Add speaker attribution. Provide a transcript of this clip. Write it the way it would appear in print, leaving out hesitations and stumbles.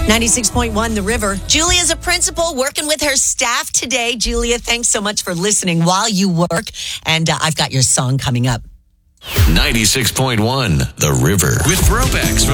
Speaker 1: 96.1 The River. Julia's a principal working with her staff today. Julia, thanks so much for listening while you work. And I've got your song coming up.
Speaker 2: 96.1 The River with throwbacks